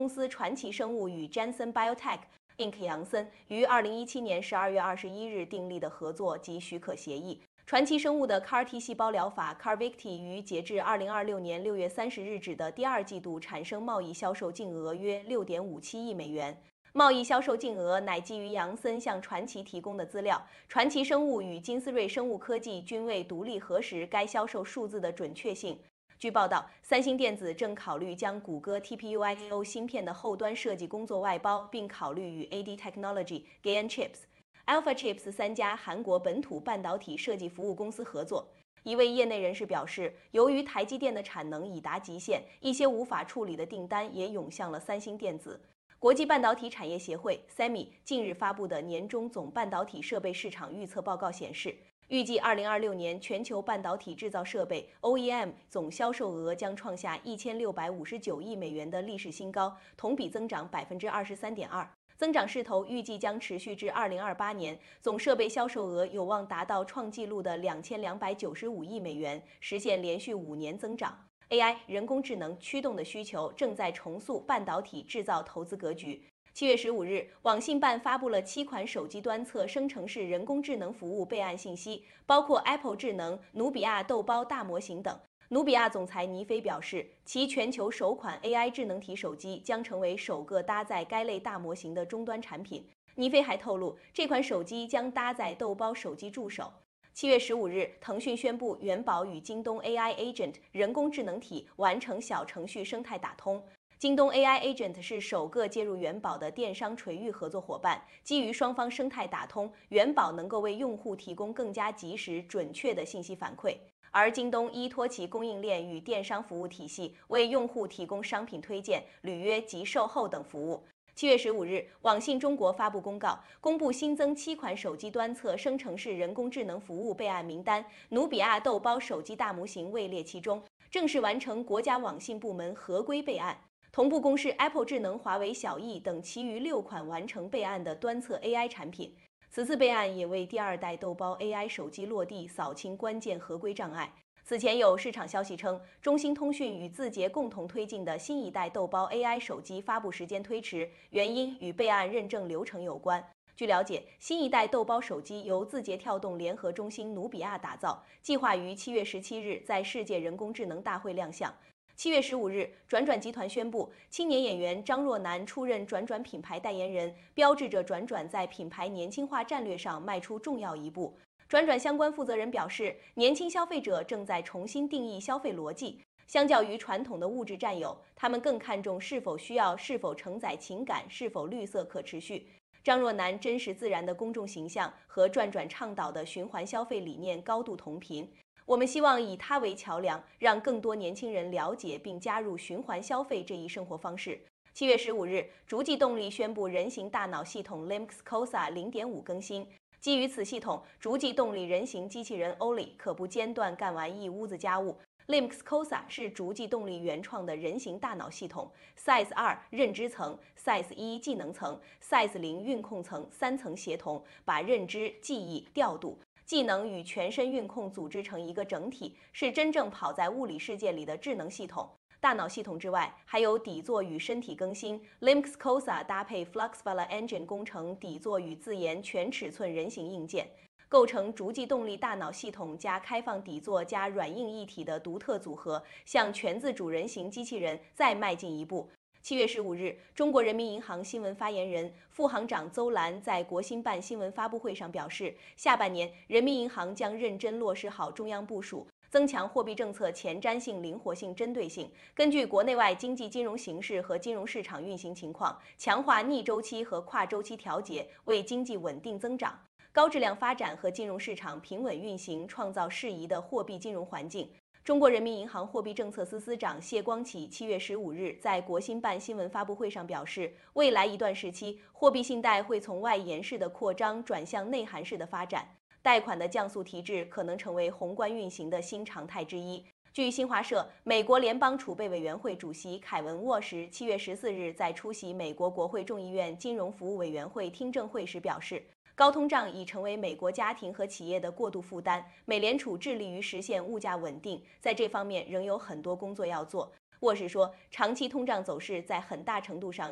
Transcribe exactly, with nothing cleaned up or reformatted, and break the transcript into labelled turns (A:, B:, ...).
A: 公司传奇生物与 Janssen Biotech Incorporated 杨森于二零一七年十二月二十一日订立的合作及许可协议。传奇生物的 C A R T 细胞疗法 CARVYKTI 于截至二零二六年六月三十日止的第二季度产生贸易销售净额约六点五七亿美元。贸易销售净额乃基于杨森向传奇提供的资料，传奇生物与金斯瑞生物科技均未独立核实该销售数字的准确性。据报道，三星电子正考虑将谷歌 T P U I O 芯片的后端设计工作外包，并考虑与 A D Technology、Gain Chips、Alpha Chips 三家韩国本土半导体设计服务公司合作。一位业内人士表示，由于台积电的产能已达极限，一些无法处理的订单也涌向了三星电子。国际半导体产业协会 S E M I 近日发布的年中总半导体设备市场预测报告显示，预计二零二六年全球半导体制造设备 O E M 总销售额将创下一千六百五十九亿美元的历史新高，同比增长百分之二十三点二。增长势头预计将持续至二零二八年，总设备销售额有望达到创纪录的两千两百九十五亿美元，实现连续五年增长。A I 人工智能驱动的需求正在重塑半导体制造投资格局。七月十五日，网信办发布了七款手机端侧生成式人工智能服务备案信息，包括 Apple 智能、努比亚豆包大模型等。努比亚总裁尼飞表示，其全球首款 A I 智能体手机将成为首个搭载该类大模型的终端产品。尼飞还透露，这款手机将搭载豆包手机助手。七月十五日，腾讯宣布元宝与京东 A I Agent 人工智能体完成小程序生态打通。京东 A I Agent 是首个接入元宝的电商垂域合作伙伴，基于双方生态打通，元宝能够为用户提供更加及时、准确的信息反馈。而京东依托其供应链与电商服务体系，为用户提供商品推荐、履约及售后等服务。七月十五日，网信中国发布公告，公布新增七款手机端侧生成式人工智能服务备案名单，努比亚豆包手机大模型位列其中，正式完成国家网信部门合规备案。同步公示 Apple 智能、华为小艺等其余六款完成备案的端侧 A I 产品。此次备案也为第二代豆包 A I 手机落地扫清关键合规障碍。此前有市场消息称，中兴通讯与字节共同推进的新一代豆包 A I 手机发布时间推迟，原因与备案认证流程有关。据了解，新一代豆包手机由字节跳动联合中兴努比亚打造，计划于七月十七日在世界人工智能大会亮相。七月十五日，转转集团宣布，青年演员张若楠出任转转品牌代言人，标志着转转在品牌年轻化战略上迈出重要一步。转转相关负责人表示，年轻消费者正在重新定义消费逻辑，相较于传统的物质占有，他们更看重是否需要、是否承载情感、是否绿色可持续。张若楠真实自然的公众形象和转转倡导的循环消费理念高度同频。我们希望以它为桥梁，让更多年轻人了解并加入循环消费这一生活方式。七月十五日，逐迹动力宣布人形大脑系统 Lynx C O S A 零点五更新。基于此系统，逐迹动力人形机器人 Oli 可不间断干完一屋子家务。Lynx C O S A 是逐迹动力原创的人形大脑系统 ，Size 二认知层、Size 一技能层、Size 零运控层三层协同，把认知、记忆、调度、技能与全身运控组织成一个整体，是真正跑在物理世界里的智能系统。大脑系统之外，还有底座与身体更新。Lynx C O S A 搭配 Fluxvala Engine 工程底座与自研全尺寸人形硬件，构成逐迹动力大脑系统加开放底座加软硬一体的独特组合，向全自主人形机器人再迈进一步。七月十五日，中国人民银行新闻发言人、副行长邹兰在国新办新闻发布会上表示，下半年人民银行将认真落实好中央部署，增强货币政策前瞻性、灵活性、针对性，根据国内外经济金融形势和金融市场运行情况，强化逆周期和跨周期调节，为经济稳定增长、高质量发展和金融市场平稳运行创造适宜的货币金融环境。中国人民银行货币政策司司长谢光启七月十五日在国新办新闻发布会上表示，未来一段时期，货币信贷会从外延式的扩张转向内涵式的发展，贷款的降速提质可能成为宏观运行的新常态之一。据新华社，美国联邦储备委员会主席凯文·沃什七月十四日在出席美国国会众议院金融服务委员会听证会时表示，高通胀已成为美国家庭和企业的过度负担，美联储致力于实现物价稳定，在这方面仍有很多工作要做。 沃什说，长期通胀走势在很大程度上